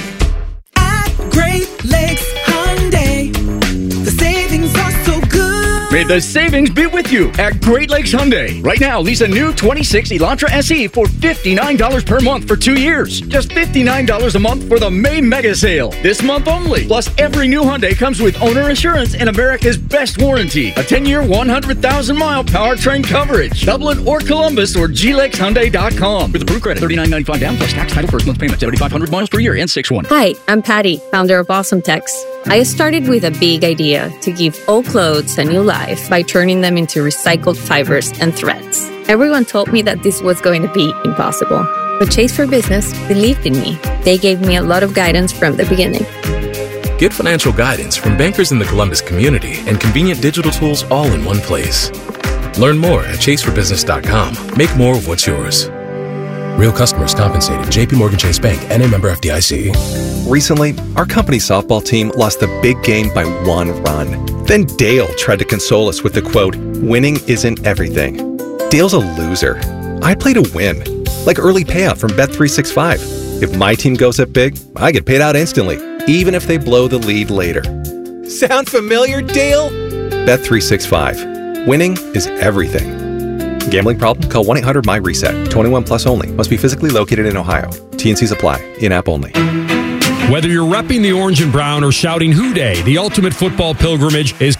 At Great Lakes Hyundai, the savings are so good.
May the savings be with you at Great Lakes Hyundai. Right now, lease a new 26 Elantra SE for $59 per month for 2 years. Just $59 a month for the May Mega Sale. This month only. Plus, every new Hyundai comes with owner assurance and America's best warranty. A 10-year, 100,000-mile powertrain coverage. Dublin or Columbus or glexhyundai.com. With approved credit, $39.95 down plus tax title first month payment, 7,500 miles per year and 6-1.
Hi, I'm Patty, founder of Awesome Tex. I started with a big idea to give old clothes a new life by turning them into recycled fibers and threads. Everyone told me that this was going to be impossible, but Chase for Business believed in me. They gave me a lot of guidance from the beginning.
Get financial guidance from bankers in the Columbus community and convenient digital tools all in one place. Learn more at chaseforbusiness.com. Make more of what's yours. Real customers compensated. JPMorgan Chase Bank, N.A. member FDIC.
Recently, our company softball team lost the big game by 1 run. Then Dale tried to console us with the quote, "Winning isn't everything." Dale's a loser. I play to win, like early payout from Bet365. If my team goes up big, I get paid out instantly, even if they blow the lead later.
Sound familiar, Dale?
Bet365. Winning is everything. Gambling problem? Call 1-800-MY-RESET. 21 plus only. Must be physically located in Ohio. T&Cs apply. In-app only.
Whether you're repping the orange and brown or shouting "Hoo Day," the ultimate football pilgrimage is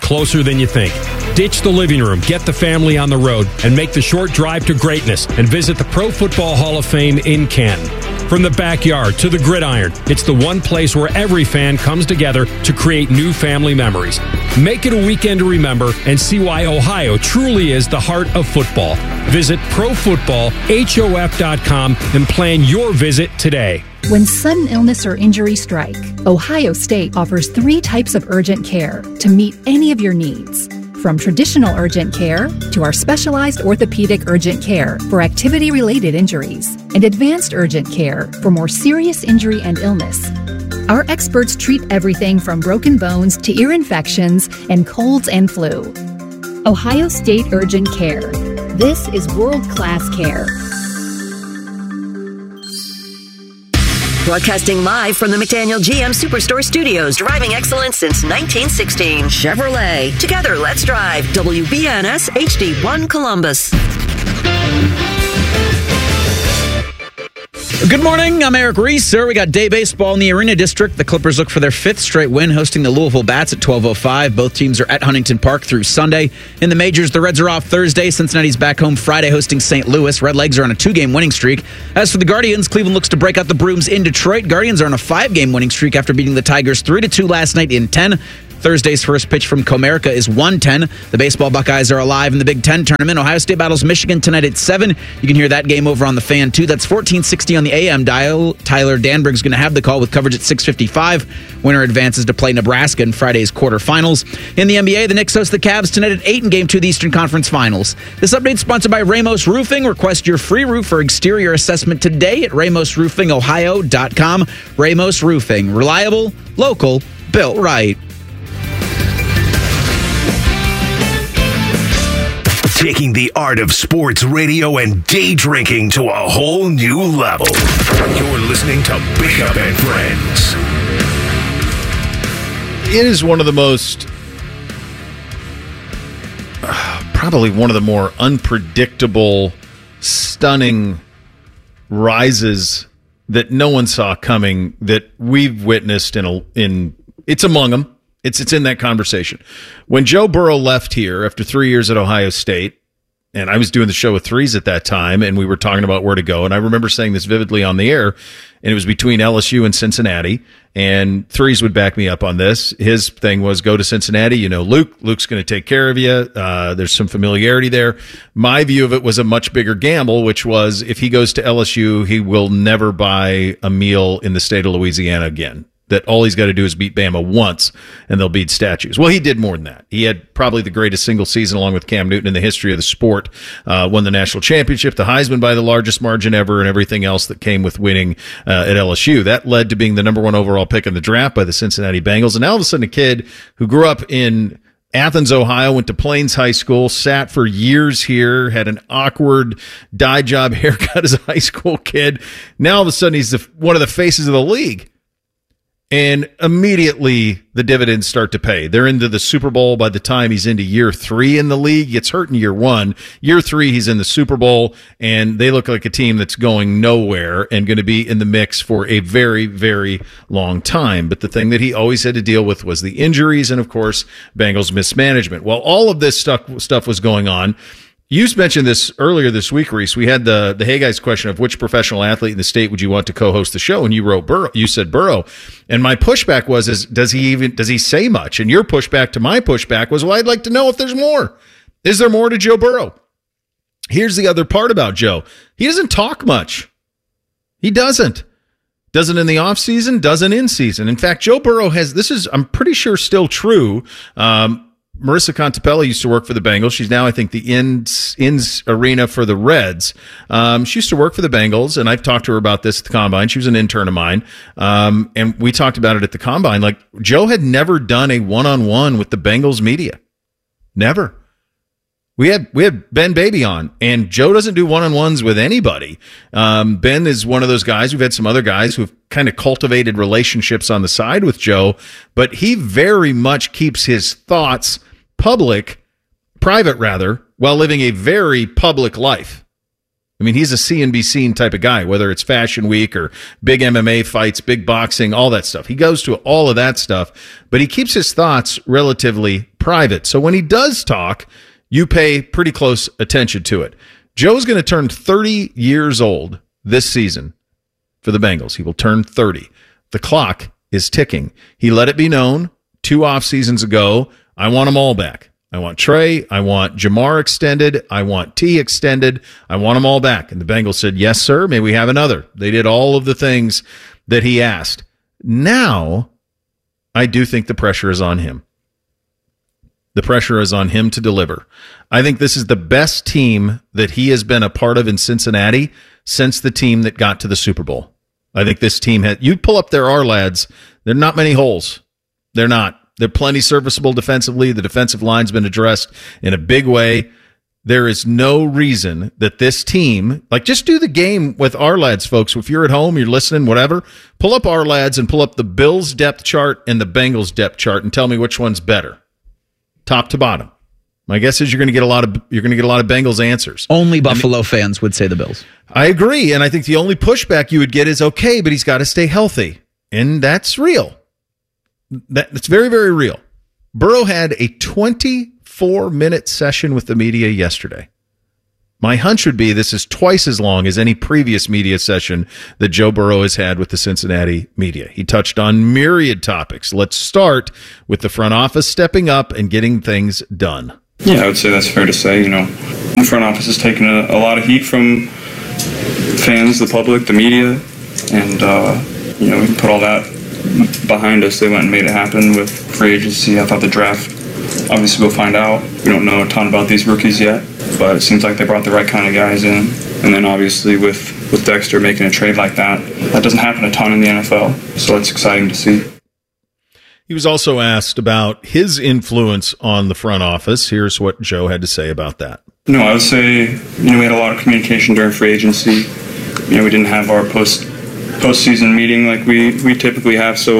closer than you think. Ditch the living room, get the family on the road, and make the short drive to greatness and visit the Pro Football Hall of Fame in Canton. From the backyard to the gridiron, it's the one place where every fan comes together to create new family memories. Make it a weekend to remember and see why Ohio truly is the heart of football. Visit ProFootballHof.com and plan your visit today.
When sudden illness or injury strike, Ohio State offers 3 types of urgent care to meet any of your needs. From traditional urgent care to our specialized orthopedic urgent care for activity-related injuries and advanced urgent care for more serious injury and illness. Our experts treat everything from broken bones to ear infections and colds and flu. Ohio State Urgent Care. This is world-class care.
Broadcasting live from the McDaniel GM Superstore Studios, driving excellence since 1916. Chevrolet. Together, let's drive. WBNS HD1 Columbus.
Good morning. I'm Eric Reese. We got day baseball in the Arena District. The Clippers look for their 5th straight win, hosting the Louisville Bats at 12:05. Both teams are at Huntington Park through Sunday. In the majors, the Reds are off Thursday. Cincinnati's back home Friday, hosting St. Louis. Redlegs are on a 2-game winning streak. As for the Guardians, Cleveland looks to break out the brooms in Detroit. Guardians are on a 5-game winning streak after beating the Tigers 3-2 last night in 10. Thursday's first pitch from Comerica is 1:10. The baseball Buckeyes are alive in the Big Ten tournament. Ohio State battles Michigan tonight at 7. You can hear that game over on the Fan, too. That's 1460 on the AM dial. Tyler Danberg's going to have the call with coverage at 6:55. Winner advances to play Nebraska in Friday's quarterfinals. In the NBA, the Knicks host the Cavs tonight at 8 in Game 2 of the Eastern Conference Finals. This update is sponsored by Ramos Roofing. Request your free roof or exterior assessment today at RamosRoofingOhio.com. Ramos Roofing. Reliable, local, built right.
Taking the art of sports radio and day drinking to a whole new level. You're listening to Bishop and Friends.
It is one of the most, probably one of the more unpredictable, stunning rises that no one saw coming that we've witnessed in it's among them. It's in that conversation. When Joe Burrow left here after 3 years at Ohio State, and I was doing the show with Threes at that time, and we were talking about where to go, and I remember saying this vividly on the air, and it was between LSU and Cincinnati, and Threes would back me up on this. His thing was go to Cincinnati. You know, Luke's going to take care of you. There's some familiarity there. My view of it was a much bigger gamble, which was if he goes to LSU, he will never buy a meal in the state of Louisiana again. That all he's got to do is beat Bama once, and they'll beat statues. Well, he did more than that. He had probably the greatest single season, along with Cam Newton, in the history of the sport. Won the national championship, the Heisman by the largest margin ever, and everything else that came with winning at LSU. That led to being the number 1 overall pick in the draft by the Cincinnati Bengals. And now all of a sudden, a kid who grew up in Athens, Ohio, went to Plains High School, sat for years here, had an awkward dye job haircut as a high school kid. Now all of a sudden, he's one of the faces of the league. And immediately the dividends start to pay. They're into the Super Bowl by the time he's into year 3 in the league. Gets hurt in year 1. Year 3, he's in the Super Bowl, and they look like a team that's going nowhere and going to be in the mix for a very, very long time. But the thing that he always had to deal with was the injuries and, of course, Bengals mismanagement. Well, all of this stuff was going on. You mentioned this earlier this week, Reese. We had the Hey Guys question of which professional athlete in the state would you want to co-host the show, and you wrote Burrow. You said Burrow, and my pushback was, does he say much? And your pushback to my pushback was, well, I'd like to know if there's more. Is there more to Joe Burrow? Here's the other part about Joe. He doesn't talk much. He doesn't. Doesn't in the offseason, doesn't in season. In fact, Joe Burrow has, this is, I'm pretty sure, still true. Marissa Contepelli used to work for the Bengals. She's now, I think, the ins arena for the Reds. She used to work for the Bengals, and I've talked to her about this at the Combine. She was an intern of mine, and we talked about it at the Combine. Like, Joe had never done a one-on-one with the Bengals media. Never. We had Ben Baby on, and Joe doesn't do one-on-ones with anybody. Ben is one of those guys. We've had some other guys who've kind of cultivated relationships on the side with Joe, but he very much keeps his thoughts private, while living a very public life. I mean, he's a see and be seen type of guy, whether it's Fashion Week or big MMA fights, big boxing, all that stuff. He goes to all of that stuff, but he keeps his thoughts relatively private. So when he does talk, you pay pretty close attention to it. Joe's going to turn 30 years old this season for the Bengals. He will turn 30. The clock is ticking. He let it be known 2 off seasons ago, I want them all back. I want Trey. I want Jamar extended. I want T extended. I want them all back. And the Bengals said, yes, sir. May we have another? They did all of the things that he asked. Now, I do think the pressure is on him. The pressure is on him to deliver. I think this is the best team that he has been a part of in Cincinnati since the team that got to the Super Bowl. I think this team had, you pull up their R-lads, there are not many holes. They're not. They're plenty serviceable defensively. The defensive line's been addressed in a big way. There is no reason that this team, like, just do the game with our lads, folks. If you're at home, you're listening, whatever, pull up our lads and pull up the Bills depth chart and the Bengals depth chart and tell me which one's better, top to bottom. My guess is you're going to get a lot of Bengals answers.
Only Buffalo fans would say the Bills.
I agree, and I think the only pushback you would get is, okay, but he's got to stay healthy, and that's real. That's very, very real. Burrow had a 24-minute session with the media yesterday. My hunch would be this is twice as long as any previous media session that Joe Burrow has had with the Cincinnati media. He touched on myriad topics. Let's start with the front office stepping up and getting things done.
Yeah, I would say that's fair to say. You know, the front office has taken a lot of heat from fans, the public, the media, and, we can put all that behind us. They went and made it happen with free agency. I thought the draft, obviously we'll find out. We don't know a ton about these rookies yet, but it seems like they brought the right kind of guys in. And then obviously with Dexter making a trade like that doesn't happen a ton in the NFL, so it's exciting to see.
He was also asked about his influence on the front office. Here's what Joe had to say about that.
No, I would say, we had a lot of communication during free agency. We didn't have our postseason meeting like we typically have, so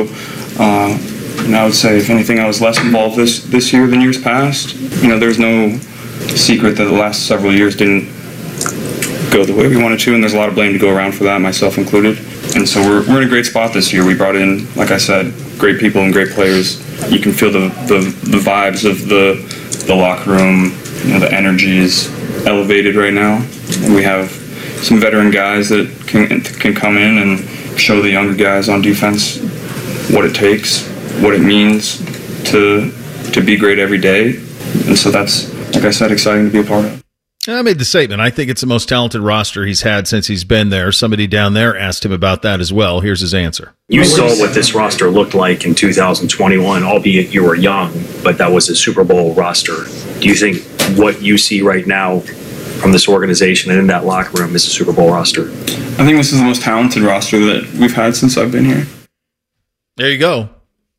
I would say, if anything, I was less involved this year than years past. There's no secret that the last several years didn't go the way we wanted to, and there's a lot of blame to go around for that, myself included. And so we're in a great spot this year. We brought in, like I said, great people and great players. You can feel the vibes of the locker room. The energy is elevated right now, and we have some veteran guys that can come in and show the younger guys on defense what it takes, what it means to be great every day. And so that's, like I said, exciting to be a part of.
I made the statement. I think it's the most talented roster he's had since he's been there. Somebody down there asked him about that as well. Here's his answer.
You saw what this roster looked like in 2021, albeit you were young, but that was a Super Bowl roster. Do you think what you see right now from this organization and in that locker room is a Super Bowl roster?
I think this is the most talented roster that we've had since I've been here.
There you go.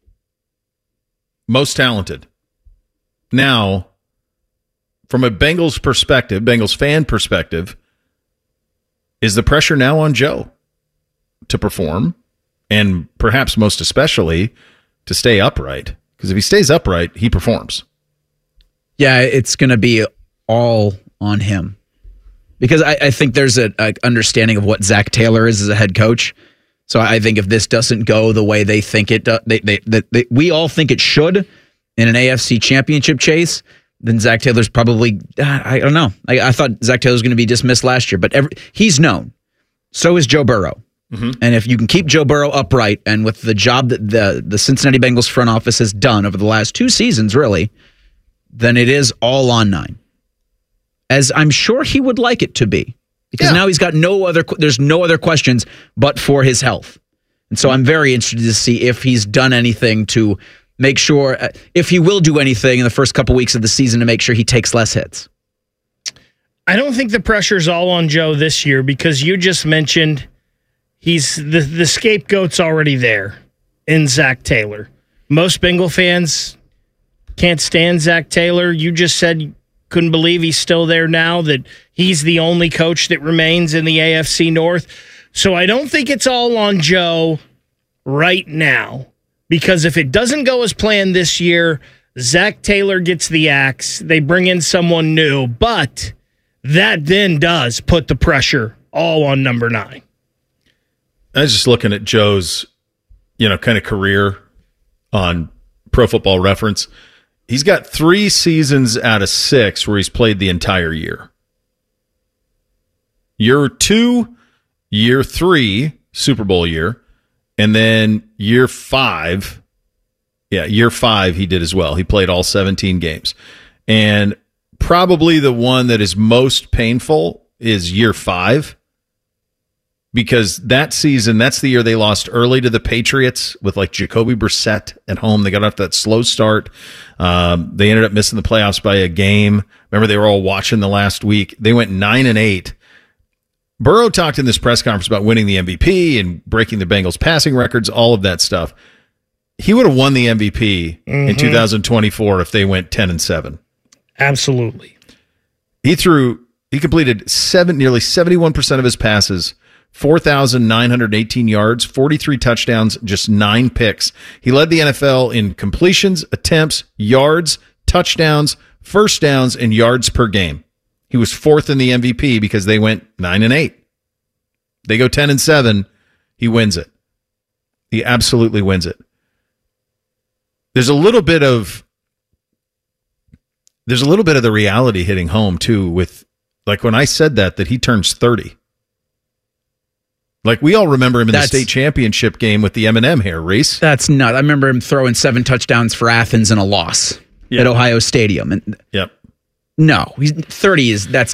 Most talented. Now, from a Bengals perspective, Bengals fan perspective, is the pressure now on Joe to perform and perhaps most especially to stay upright? Because if he stays upright, he performs.
Yeah, it's going to be all on him. Because I think there's an understanding of what Zach Taylor is as a head coach. So I think if this doesn't go the way they think it does, we all think it should in an AFC championship chase, then Zach Taylor's probably, I don't know. I thought Zach Taylor was going to be dismissed last year, but he's known. So is Joe Burrow. Mm-hmm. And if you can keep Joe Burrow upright, and with the job that the Cincinnati Bengals front office has done over the last 2 seasons, really, then it is all on 9. As I'm sure he would like it to be. Because now he's got there's no other questions but for his health. And so I'm very interested to see if he's done anything to make sure, if he will do anything in the first couple weeks of the season to make sure he takes less hits.
I don't think the pressure's all on Joe this year, because you just mentioned he's the scapegoat's already there in Zach Taylor. Most Bengal fans can't stand Zach Taylor. You just said you couldn't believe he's still there now, that he's the only coach that remains in the AFC North. So I don't think it's all on Joe right now, because if it doesn't go as planned this year, Zach Taylor gets the axe. They bring in someone new, but that then does put the pressure all on number 9.
I was just looking at Joe's, kind of career on Pro Football Reference. He's got 3 seasons out of 6 where he's played the entire year. Year 2, year 3, Super Bowl year, and then year 5. Yeah, year 5 he did as well. He played all 17 games. And probably the one that is most painful is year 5. Because that season, that's the year they lost early to the Patriots with like Jacoby Brissett at home. They got off that slow start. They ended up missing the playoffs by a game. Remember, they were all watching the last week. They went 9-8. Burrow talked in this press conference about winning the MVP and breaking the Bengals passing records, all of that stuff. He would have won the MVP in 2024 if they went 10-7.
Absolutely.
He completed nearly 71% of his passes, 4,918 yards, 43 touchdowns, just 9 picks. He led the NFL in completions, attempts, yards, touchdowns, first downs, and yards per game. He was 4th in the MVP because they went 9-8. They go 10-7. He wins it. He absolutely wins it. There's a little bit of the reality hitting home too with, like, when I said that he turns 30. Like, we all remember him in the state championship game with the M&M hair, Reese.
That's nuts. I remember him throwing 7 touchdowns for Athens in a loss at Ohio Stadium. And
yep.
No, he's 30 that's